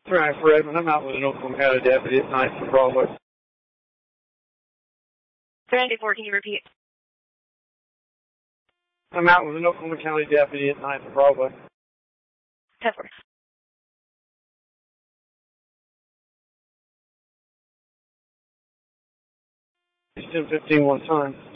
Right, for Edmund. I'm out with an Oklahoma County deputy at night for Broadway. 394, can you repeat? I'm out with an Oklahoma County deputy at night for Broadway. 10-4. It's 10:15 one time.